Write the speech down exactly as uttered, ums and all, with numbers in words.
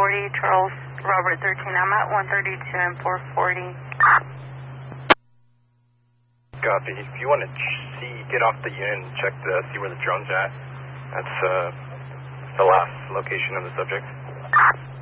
forty, Charles Robert thirteen. I'm at one thirty-two and four forty. Copy. If you want to see, get off the unit and check to see where the drone's at. That's uh, the last location of the subject.